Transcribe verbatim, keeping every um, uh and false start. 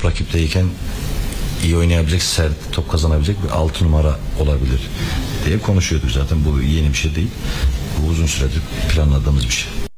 rakipteyken iyi oynayabilecek, sert top kazanabilecek bir altı numara olabilir diye konuşuyorduk zaten. Bu yeni bir şey değil. Bu uzun süredir planladığımız bir şey.